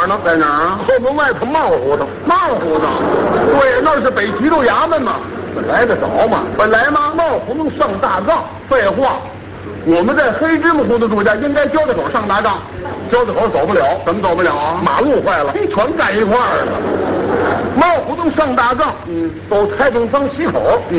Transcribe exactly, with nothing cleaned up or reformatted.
儿呢？ 在哪儿啊？ 后门外头帽胡同。 帽胡同。 对，那是北提督衙门嘛。 本来的早嘛。 本来嘛，帽胡同上大杠。废话，我们在黑芝麻胡同住家，应该交道口上大杠。交道口走不了，怎么走不了啊？马路坏了，嘿，全盖一块儿了。帽胡同上大杠，嗯，走太平坊西口。嗯